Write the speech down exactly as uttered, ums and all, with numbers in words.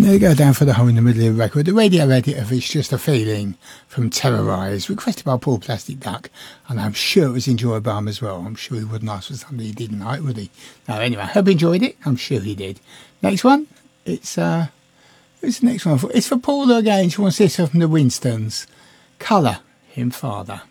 There you go, down for the hole in the middle of the record. The radio edit of It's Just a Feeling from Terrorise, requested by Paul Plastic Duck, and I'm sure it was enjoyable as well. I'm sure he wouldn't ask for something he didn't like, would he? No, anyway, I hope he enjoyed it. I'm sure he did. Next one, it's uh, who's the next one for? It's for Paula again. She wants this from the Winstons. Colour Him Father.